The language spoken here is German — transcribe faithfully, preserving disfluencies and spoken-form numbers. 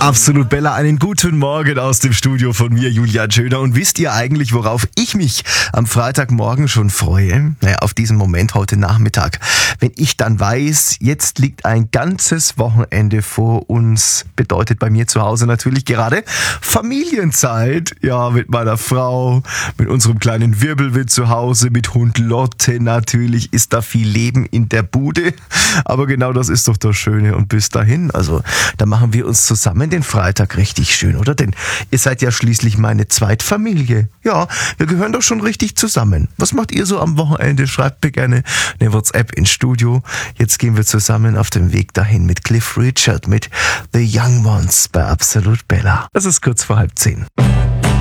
Absolut Bella, einen guten Morgen aus dem Studio von mir, Julian Schöner. Und wisst ihr eigentlich, worauf ich mich am Freitagmorgen schon freue? Naja, auf diesen Moment heute Nachmittag. Wenn ich dann weiß, jetzt liegt ein ganzes Wochenende vor uns, bedeutet bei mir zu Hause natürlich gerade Familienzeit. Ja, mit meiner Frau, mit unserem kleinen Wirbelwind zu Hause, mit Hund Lotte natürlich ist da viel Leben in der Bude. Aber genau das ist doch das Schöne. Und bis dahin, also da machen wir uns zusammen den Freitag richtig schön, oder? Denn ihr seid ja schließlich meine Zweitfamilie. Ja, wir gehören doch schon richtig zusammen. Was macht ihr so am Wochenende? Schreibt mir gerne eine WhatsApp ins Studio. Jetzt gehen wir zusammen auf den Weg dahin mit Cliff Richard, mit The Young Ones bei Absolut Bella. Es ist kurz vor halb zehn.